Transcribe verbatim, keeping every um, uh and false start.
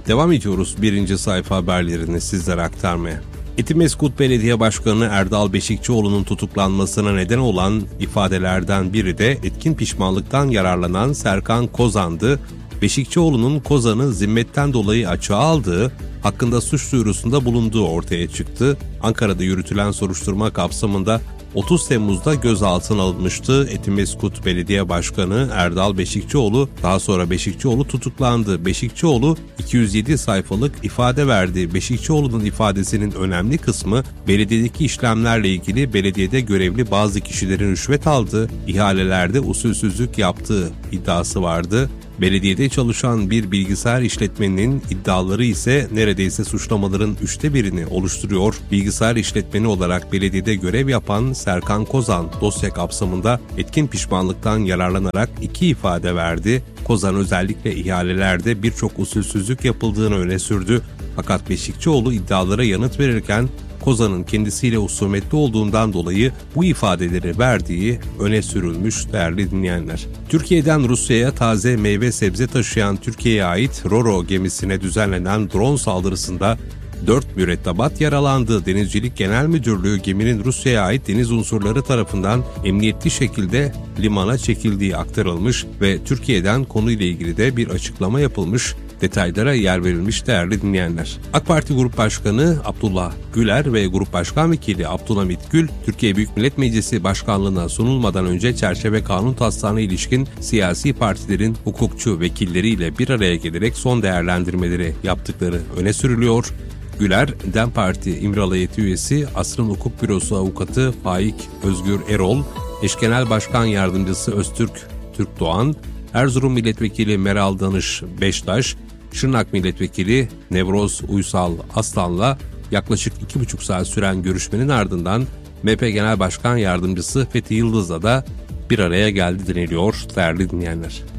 Devam ediyoruz birinci sayfa haberlerini sizlere aktarmaya. Etimesgut Belediye Başkanı Erdal Beşikçioğlu'nun tutuklanmasına neden olan ifadelerden biri de etkin pişmanlıktan yararlanan Serkan Kozan'dı. Beşikçioğlu'nun Kozan'ı zimmetten dolayı açığa aldığı, hakkında suç duyurusunda bulunduğu ortaya çıktı. Ankara'da yürütülen soruşturma kapsamında otuz Temmuz'da gözaltına alınmıştı. Etimesgut Belediye Başkanı Erdal Beşikçioğlu, daha sonra Beşikçioğlu tutuklandı. Beşikçioğlu iki yüz yedi sayfalık ifade verdi. Beşikçioğlu'nun ifadesinin önemli kısmı belediyedeki işlemlerle ilgili belediyede görevli bazı kişilerin rüşvet aldığı, ihalelerde usulsüzlük yaptığı iddiası vardı. Belediyede çalışan bir bilgisayar işletmeninin iddiaları ise neredeyse suçlamaların üçte birini oluşturuyor. Bilgisayar işletmeni olarak belediyede görev yapan Serkan Kozan dosya kapsamında etkin pişmanlıktan yararlanarak iki ifade verdi. Kozan özellikle ihalelerde birçok usulsüzlük yapıldığını öne sürdü. Fakat Beşikçioğlu iddialara yanıt verirken Kozan'ın kendisiyle husumetli olduğundan dolayı bu ifadeleri verdiği öne sürülmüş değerli dinleyenler. Türkiye'den Rusya'ya taze meyve sebze taşıyan Türkiye'ye ait Roro gemisine düzenlenen drone saldırısında dört mürettebat yaralandı. Denizcilik Genel Müdürlüğü geminin Rusya'ya ait deniz unsurları tarafından emniyetli şekilde limana çekildiği aktarılmış ve Türkiye'den konuyla ilgili de bir açıklama yapılmış. Detaylara yer verilmiş değerli dinleyenler. AK Parti Grup Başkanı Abdullah Güler ve Grup Başkan Vekili Abdülhamit Gül, Türkiye Büyük Millet Meclisi Başkanlığı'na sunulmadan önce çerçeve kanun taslağına ilişkin siyasi partilerin hukukçu vekilleriyle bir araya gelerek son değerlendirmeleri yaptıkları öne sürülüyor. Güler, DEM Parti İmralı Heyeti üyesi Asrın Hukuk Bürosu avukatı Faik Özgür Erol, Eş Genel Başkan Yardımcısı Öztürk Türkdoğan, Erzurum Milletvekili Meral Danış Beştaş, Şırnak Milletvekili Nevroz Uysal Aslan'la yaklaşık iki buçuk saat süren görüşmenin ardından M H P Genel Başkan Yardımcısı Fethi Yıldız'la da bir araya geldi deniliyor değerli dinleyenler.